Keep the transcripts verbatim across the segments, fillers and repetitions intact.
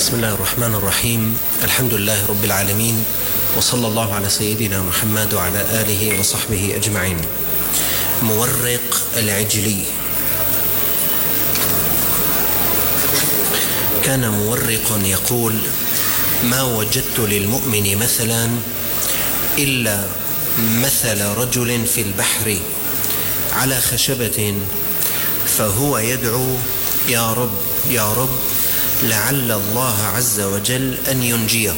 بسم الله الرحمن الرحيم. الحمد لله رب العالمين، وصلى الله على سيدنا محمد وعلى آله وصحبه أجمعين. مورق العجلي. كان مورق يقول: ما وجدت للمؤمن مثلا إلا مثل رجل في البحر على خشبة فهو يدعو: يا رب يا رب لعل الله عز وجل أن ينجيه.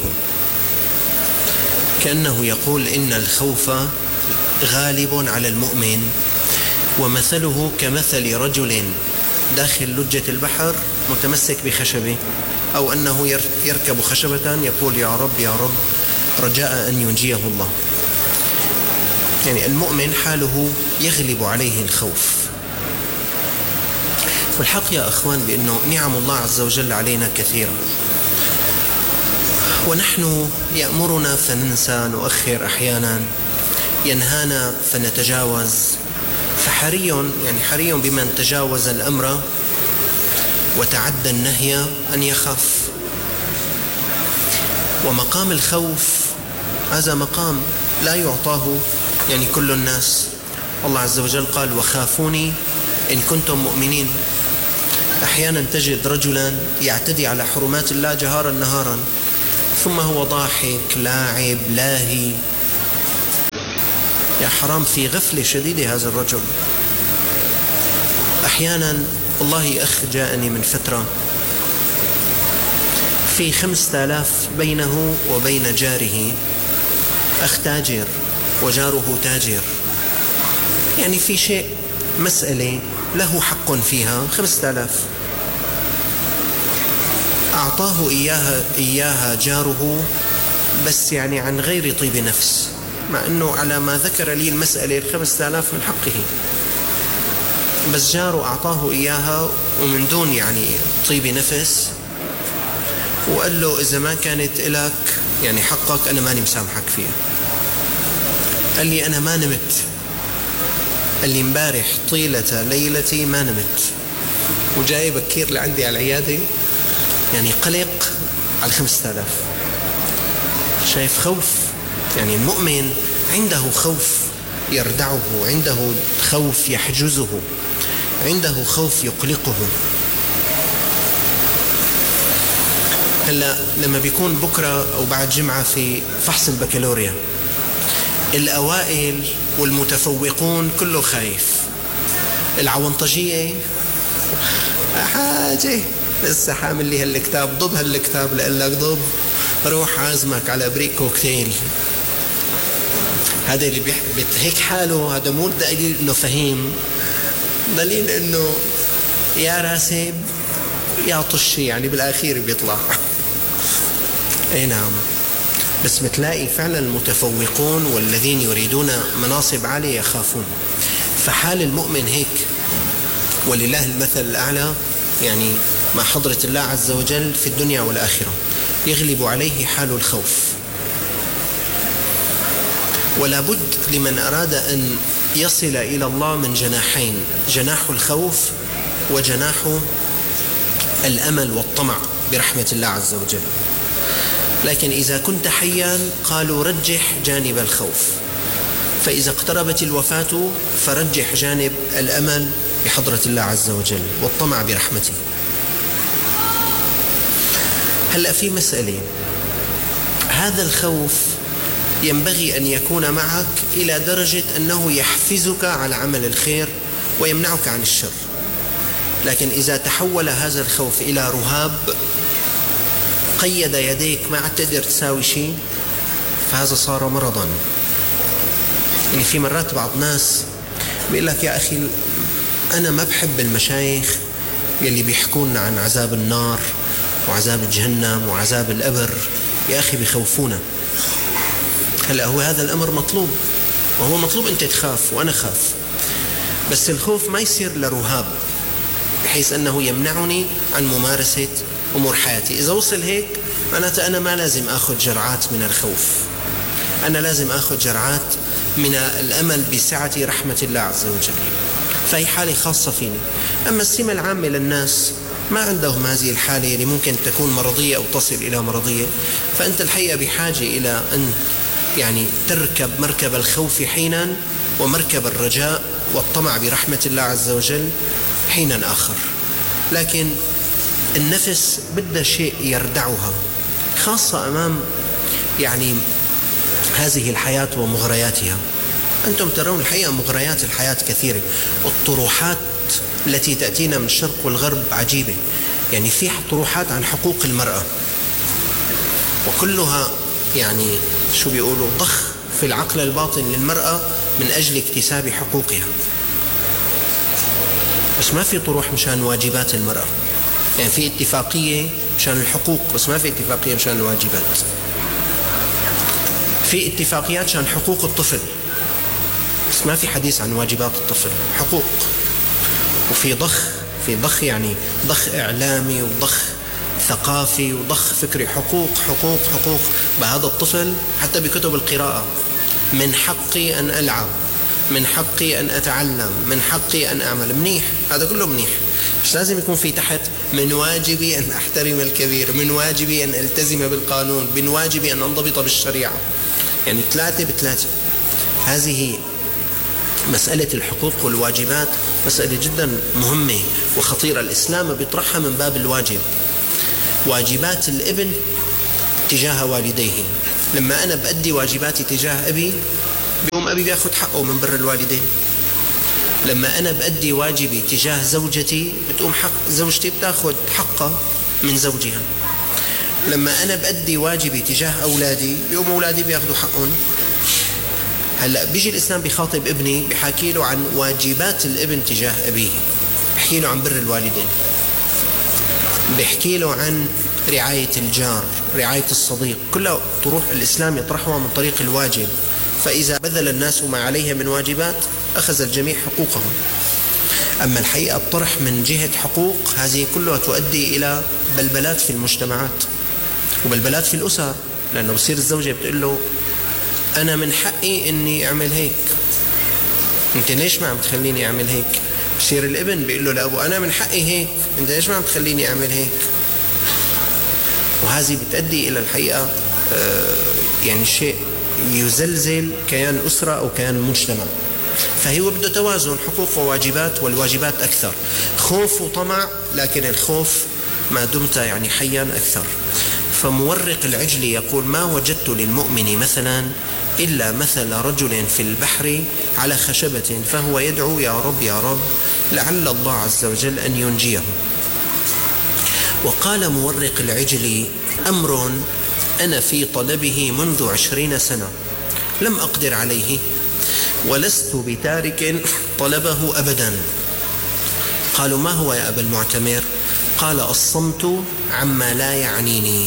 كأنه يقول إن الخوف غالب على المؤمن، ومثله كمثل رجل داخل لجة البحر متمسك بخشبة، أو أنه يركب خشبة يقول: يا رب يا رب رجاء أن ينجيه الله. يعني المؤمن حاله يغلب عليه الخوف. والحق يا أخوان بأنه نعم الله عز وجل علينا كثيرة، ونحن يأمرنا فننسى، نؤخر أحيانا، ينهانا فنتجاوز. فحري يعني حري بمن تجاوز الأمر وتعدى النهي أن يخاف. ومقام الخوف هذا مقام لا يعطاه يعني كل الناس. الله عز وجل قال: وخافوني إن كنتم مؤمنين. أحيانا تجد رجلا يعتدي على حرمات الله جهارا نهارا، ثم هو ضاحك لاعب لاهي. يا حرام، في غفلة شديدة هذا الرجل. أحيانا والله أخ جاءني من فترة في خمسة آلاف بينه وبين جاره، أخ تاجر وجاره تاجر، يعني في شيء مسألة له حق فيها، خمسة آلاف أعطاه إياها, إياها جاره، بس يعني عن غير طيب نفس، مع أنه على ما ذكر لي المسألة الخمسة آلاف من حقه، بس جاره أعطاه إياها ومن دون يعني طيب نفس، وقال له: إذا ما كانت إلك يعني حقك أنا ماني مسامحك فيها. قال لي: أنا ما نمت، قال لي امبارح طيلة ليلتي ما نمت، وجاي بكير لعندي على العيادة، يعني قلق على خمسة آلاف. شايف خوف؟ يعني المؤمن عنده خوف يردعه، عنده خوف يحجزه، عنده خوف يقلقه. هلا لما بيكون بكرة أو بعد جمعة في فحص البكالوريا، الأوائل والمتفوقون كله خايف، العونطجية حاجة لسه حامل لي هالكتاب، ضب هالكتاب لقلك ضب، روح عازمك على بريك كوكتيل. هذا اللي بيهيك حاله، هذا مو دليل انه فهيم، دليل انه يا راسب يا طشي، يعني بالاخير بيطلع. اي نعم، بس بتلاقي فعلا المتفوقون والذين يريدون مناصب عالية يخافون. فحال المؤمن هيك، ولله المثل الأعلى، يعني مع حضرة الله عز وجل في الدنيا والآخرة، يغلب عليه حال الخوف. ولا بد لمن أراد أن يصل إلى الله من جناحين: جناح الخوف وجناح الأمل والطمع برحمة الله عز وجل. لكن إذا كنت حيا قالوا رجح جانب الخوف، فإذا اقتربت الوفاة فرجح جانب الأمل بحضرة الله عز وجل والطمع برحمته. هلأ في مسألة، هذا الخوف ينبغي أن يكون معك إلى درجة أنه يحفزك على عمل الخير ويمنعك عن الشر. لكن إذا تحول هذا الخوف إلى رهاب قيد يديك ما عاد تقدر تساوي شيء، فهذا صار مرضا. يعني في مرات بعض ناس بيقول لك: يا أخي أنا ما بحب المشايخ يلي بيحكونا عن عذاب النار وعذاب جهنم وعذاب القبر، يا أخي بيخوفونا. هلأ هو هذا الأمر مطلوب، وهو مطلوب أنت تخاف وأنا خاف، بس الخوف ما يصير لرهاب بحيث أنه يمنعني عن ممارسة أمور حياتي. إذا وصل هيك معناته أنا ما لازم أخذ جرعات من الخوف، أنا لازم أخذ جرعات من الأمل بسعة رحمة الله عز وجل. فهي حالة خاصة فيني. أما السمة العامة للناس ما عندهم هذه الحالة اللي ممكن تكون مرضية أو تصل إلى مرضية. فأنت الحقيقة بحاجة إلى أن يعني تركب مركب الخوف حينا ومركب الرجاء والطمع برحمة الله عز وجل حينا آخر. لكن النفس بدها شيء يردعها، خاصة أمام يعني هذه الحياة ومغرياتها. أنتم ترون الحقيقة مغريات الحياة كثيرة، الطروحات التي تأتينا من الشرق والغرب عجيبة. يعني في طروحات عن حقوق المرأة وكلها يعني شو بيقولوا ضخ في العقل الباطن للمرأة من أجل اكتساب حقوقها، بس ما في طروح مشان واجبات المرأة. يعني في اتفاقية مشان الحقوق بس ما في اتفاقية مشان الواجبات. في اتفاقيات مشان حقوق الطفل بس ما في حديث عن واجبات الطفل، حقوق. وفي ضخ في ضخ يعني ضخ إعلامي وضخ ثقافي وضخ فكري، حقوق حقوق حقوق. بهذا الطفل حتى بكتب القراءة من حقي أن ألعب، من حقي أن أتعلم، من حقي أن أعمل. منيح، هذا كله منيح، مش لازم يكون في تحت من واجبي أن أحترم الكبير، من واجبي أن ألتزم بالقانون، من واجبي أن أنضبط بالشريعة. يعني ثلاثة بثلاثة. هذه مسألة الحقوق والواجبات مسألة جدا مهمة وخطيرة. الإسلام بيطرحها من باب الواجب. واجبات الابن تجاه والديه، لما أنا بأدي واجباتي تجاه أبي بيقوم أبي بيأخذ حقه من بر الوالدين. لما أنا بأدي واجبي تجاه زوجتي بتقوم حق زوجتي بتأخذ حقها من زوجها. لما أنا بأدي واجبي تجاه أولادي بيقوم أولادي بيأخذوا حقهم. هلأ بيجي الإسلام بيخاطب ابني بحكي له عن واجبات الابن تجاه أبيه، بحكي له عن بر الوالدين، بحكي له عن رعاية الجار، رعاية الصديق. كلها طروح الإسلام يطرحها من طريق الواجب. فإذا بذل الناس ما عليها من واجبات أخذ الجميع حقوقهم. أما الحقيقة الطرح من جهة حقوق هذه كلها تؤدي إلى بلبلات في المجتمعات وبلبلات في الأسر، لأنه بصير الزوجة بتقول له أنا من حقي إني أعمل هيك، أنت ليش ما عم تخليني أعمل هيك؟ بصير الابن بيقول له لأبو أنا من حقي هيك، أنت ليش ما عم تخليني أعمل هيك؟ وهذه بتؤدي إلى الحقيقة يعني شيء يزلزل كيان أسرة أو كيان مجتمع. فهو بده توازن حقوق وواجبات، والواجبات أكثر. خوف وطمع، لكن الخوف ما دمت يعني حيا أكثر. فمورق العجل يقول ما وجدت للمؤمن مثلا إلا مثل رجل في البحر على خشبة فهو يدعو يا رب يا رب لعل الله عز وجل أن ينجيه. وقال مورق العجل أمر أنا في طلبه منذ عشرين سنة لم أقدر عليه ولست بتارك طلبه أبدا. قالوا ما هو يا أبا المعتمر؟ قال الصمت عما لا يعنيني.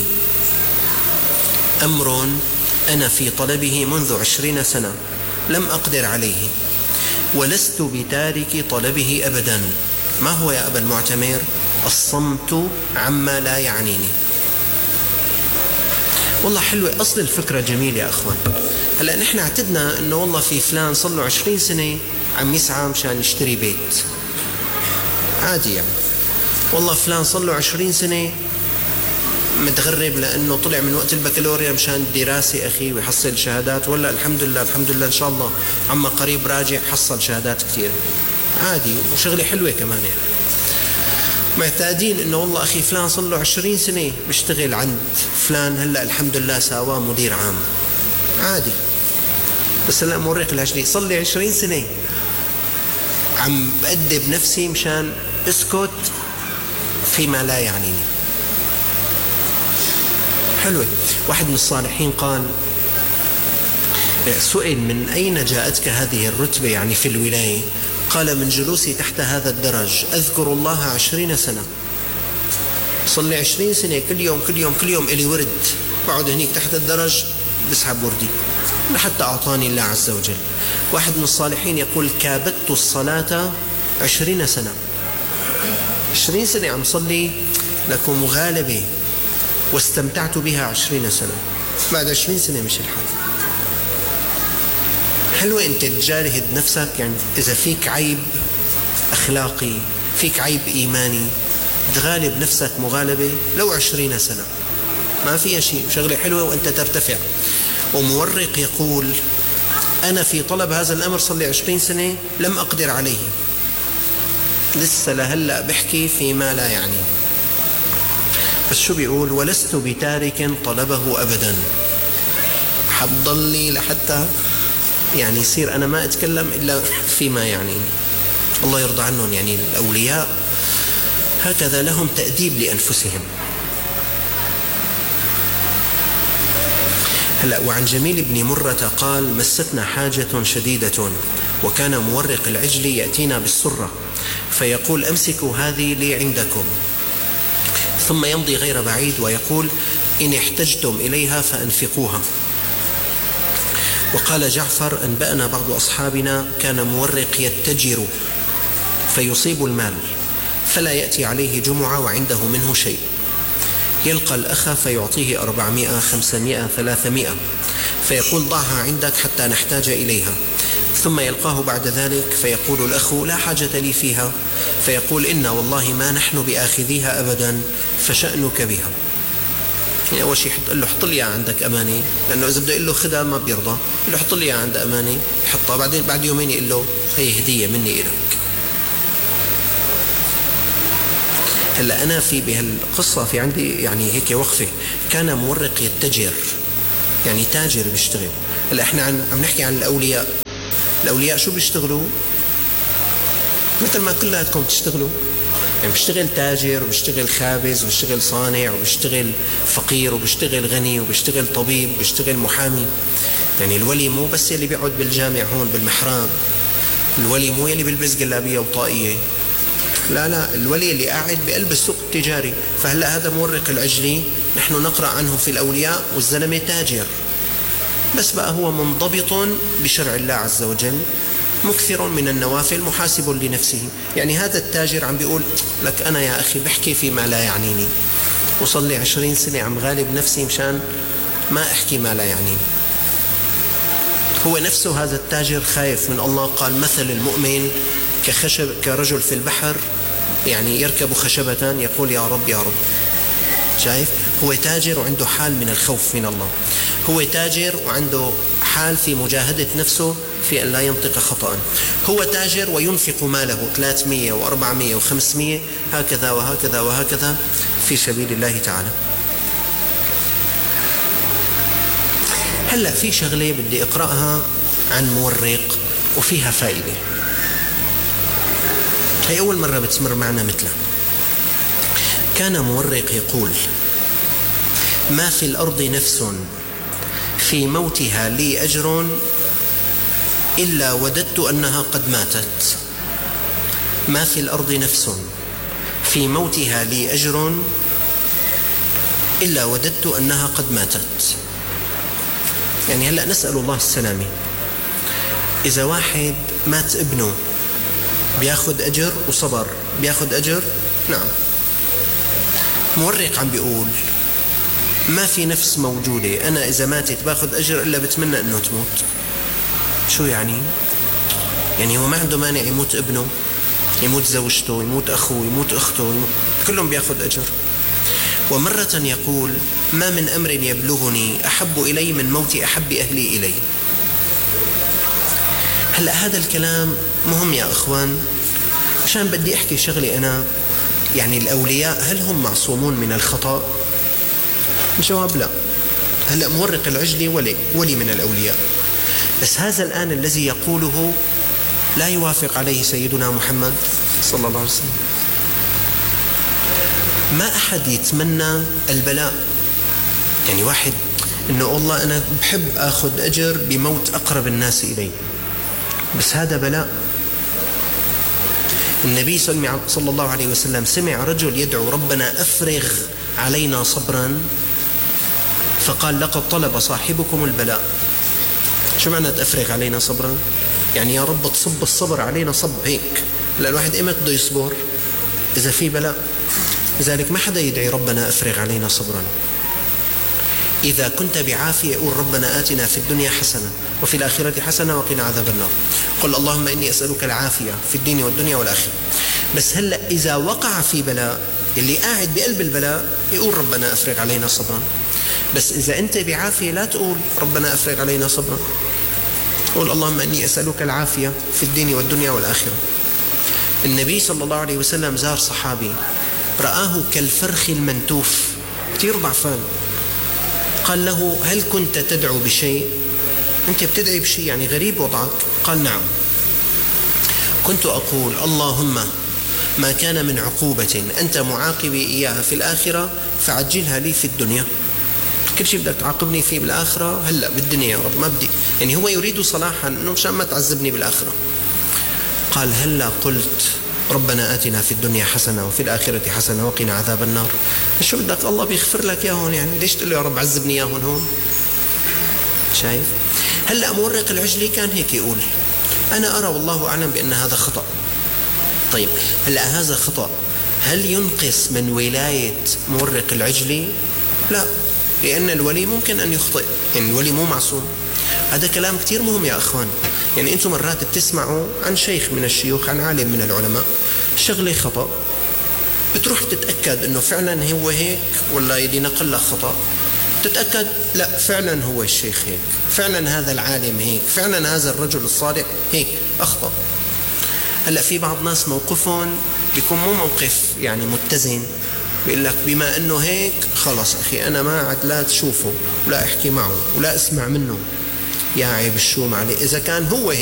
أمر أنا في طلبه منذ عشرين سنة لم أقدر عليه ولست بتارك طلبه أبدا. ما هو يا أبا المعتمر؟ الصمت عما لا يعنيني. والله حلوة، أصل الفكرة جميلة يا أخوان. هلأ نحن اعتدنا أنه والله في فلان صار له عشرين سنة عم يسعى مشان يشتري بيت، عادي يعني. والله فلان صار له عشرين سنة متغرب لأنه طلع من وقت البكالوريا مشان الدراسة أخي ويحصل شهادات، ولا الحمد لله الحمد لله إن شاء الله عما قريب راجع حصل شهادات كثيرة، عادي وشغلة حلوة كمان. يعني معتادين انه والله اخي فلان صار له عشرين سنة بيشتغل عند فلان، هلا الحمد لله ساواه مدير عام، عادي. بس هلا مورق العجلي صار لي عشرين سنة عم بأدب نفسي مشان اسكت فيما لا يعنيني. حلوة. واحد من الصالحين قال سئل من أين جاءتك هذه الرتبة يعني في الولاية؟ قال من جلوسي تحت هذا الدرج أذكر الله عشرين سنة، صلي عشرين سنة كل يوم كل يوم كل يوم إلي ورد، بقعد هنيك تحت الدرج بسحب وردي لحتى أعطاني الله عز وجل. واحد من الصالحين يقول كابدت الصلاة عشرين سنة، عشرين سنة عم صلي لكم مغالبة واستمتعت بها عشرين سنة، بعد عشرين سنة مش الحال. حلوة أنت تجاهد نفسك، يعني إذا فيك عيب أخلاقي فيك عيب إيماني تغالب نفسك مغالبة لو عشرين سنة، ما فيها شيء، شغلة حلوة وأنت ترتفع. ومورق يقول أنا في طلب هذا الأمر صار لي عشرين سنة لم أقدر عليه، لسه لهلأ بحكي فيما لا يعني. بس شو بيقول؟ ولست بتارك طلبه أبدا، حضلي لحتى يعني يصير أنا ما أتكلم إلا فيما يعني. الله يرضى عنهم، يعني الأولياء هكذا لهم تأديب لأنفسهم. هلأ وعن جميل بن مرة قال مستنا حاجة شديدة وكان مورق العجل يأتينا بالسرة فيقول أمسكوا هذه لي عندكم، ثم يمضي غير بعيد ويقول إن احتجتم إليها فأنفقوها. وقال جعفر أنبأنا بعض أصحابنا كان مورق يتجر فيصيب المال فلا يأتي عليه جمعة وعنده منه شيء، يلقى الأخ فيعطيه أربعمائة خمسمائة ثلاثمائة فيقول ضعها عندك حتى نحتاج إليها، ثم يلقاه بعد ذلك فيقول الأخ لا حاجة لي فيها، فيقول إنا والله ما نحن بآخذيها أبدا فشأنك بها. يعني أول شيء قل له حط لي عندك أماني، لأنه إذا بده يقول له خدها ما بيرضى، قل له حط لي عند أماني يحطها، بعدين بعد يومين يقول له هي هدية مني إليك. هلا أنا في بهالقصة في عندي يعني هيك وقفة، كان مورق يتجر يعني تاجر بيشتغل. هلا إحنا عن عم نحكي عن الأولياء، الأولياء شو بيشتغلوا؟ مثل ما كلاتكم تشتغلوا، يعني بيشتغل تاجر وبيشتغل خابز وبيشتغل صانع وبيشتغل فقير وبيشتغل غني وبيشتغل طبيب وبيشتغل محامي. يعني الولي مو بس اللي بيقعد بالجامع هون بالمحراب، الولي مو اللي بيلبس جلابية وطاقية، لا لا، الولي اللي قاعد بقلب السوق التجاري. فهلأ هذا مورق العجلي نحن نقرأ عنه في الأولياء والزلمة تاجر، بس بقى هو منضبط بشرع الله عز وجل، مكثر من النوافل، محاسب لنفسه. يعني هذا التاجر عم بيقول لك أنا يا أخي بحكي فيما لا يعنيني، وصل لي عشرين سنة عم غالب نفسي مشان ما أحكي ما لا يعنيني. هو نفسه هذا التاجر خايف من الله، قال مثل المؤمن كخشب كرجل في البحر يعني يركب خشبة يقول يا رب يا رب. شايف؟ هو تاجر وعنده حال من الخوف من الله، هو تاجر وعنده حال في مجاهدة نفسه في أن لا ينطق خطأ، هو تاجر وينفق ماله ثلاثمائة وأربعمائة وخمسمائة هكذا وهكذا وهكذا في سبيل الله تعالى. هلأ في شغلة بدي أقرأها عن مورق وفيها فائدة، هي أول مرة بتمر معنا مثله. كان مورق يقول ما في الأرض نفس في موتها لي أجر إلا وددت أنها قد ماتت. ما في الأرض نفس في موتها لي أجر إلا وددت أنها قد ماتت. يعني هلأ نسأل الله السلامة، إذا واحد مات ابنه بياخد أجر وصبر بياخد أجر؟ نعم. مورق عم بيقول ما في نفس موجودة أنا إذا ماتت باخد أجر إلا بتمنى أنه تموت. شو يعني؟ يعني هو ما عنده مانع يموت ابنه، يموت زوجته، يموت أخوه، يموت أخته، يموت... كلهم بياخد أجر. ومرة يقول ما من أمر يبلغني أحب إلي من موت أحب أهلي إلي. هلأ هذا الكلام مهم يا أخوان، عشان بدي أحكي شغلي أنا. يعني الأولياء هل هم معصومون من الخطأ؟ الجواب لا. هلأ مورق العجلي ولي, ولي من الأولياء، بس هذا الآن الذي يقوله لا يوافق عليه سيدنا محمد صلى الله عليه وسلم. ما أحد يتمنى البلاء، يعني واحد إنه والله أنا بحب أخذ أجر بموت أقرب الناس إلي، بس هذا بلاء. النبي صلى الله عليه وسلم سمع رجل يدعو ربنا أفرغ علينا صبرا، فقال لقد طلب صاحبكم البلاء. شو معنى أفرغ علينا صبرا؟ يعني يا رب تصب الصبر علينا صب هيك. لا، الواحد إمتى بده يصبر؟ إذا في بلاء. لذلك ما حدا يدعي ربنا أفرغ علينا صبرا. إذا كنت بعافية قول ربنا آتنا في الدنيا حسنة وفي الآخرة حسنة وقنا عذاب النار. قل اللهم إني أسألك العافية في الدين والدنيا والآخرة. بس هلأ إذا وقع في بلاء اللي قاعد بقلب البلاء يقول ربنا أفرغ علينا صبرا، بس إذا أنت بعافية لا تقول ربنا أفرغ علينا صبرا، قول اللهم إني أسألك العافية في الدين والدنيا والآخرة. النبي صلى الله عليه وسلم زار صحابي رآه كالفرخ المنتوف، كثير ضعفان، قال له هل كنت تدعو بشيء؟ أنت بتدعي بشيء يعني غريب وضعك؟ قال نعم، كنت أقول اللهم ما كان من عقوبة أنت معاقبي إياها في الآخرة فعجلها لي في الدنيا، كل شيء بدك تعاقبني فيه بالآخرة هلأ بالدنيا يا رب، ما بدي، يعني هو يريد صلاحا إنه مشان ما تعذبني بالآخرة. قال هلأ قلت ربنا آتنا في الدنيا حسنة وفي الآخرة حسنة وقنا عذاب النار، شو بدك الله بيغفر لك يا هون، يعني ليش تقول يا رب عذبني يا هون هون؟ شايف؟ هلأ مورق العجلي كان هيك يقول، أنا أرى والله أعلم بأن هذا خطأ. طيب هلأ هذا خطأ، هل ينقص من ولاية مورق العجلي؟ لا، لأن الولي ممكن أن يخطئ، يعني الولي مو معصوم. هذا كلام كتير مهم يا أخوان، يعني أنتم مرات بتسمعوا عن شيخ من الشيوخ، عن عالم من العلماء، شغلة خطأ، بتروح تتأكد أنه فعلا هو هيك ولا يلي نقل لك خطأ، تتأكد لا فعلا هو الشيخ هيك، فعلا هذا العالم هيك، فعلا هذا الرجل الصالح هيك أخطأ. هلأ في بعض ناس موقفهم بيكون مو موقف يعني متزن، بيقول لك بما أنه هيك خلص أخي أنا ما عاد لا تشوفه ولا أحكي معه ولا أسمع منه، يا عيب الشو معلي إذا كان هو هيك.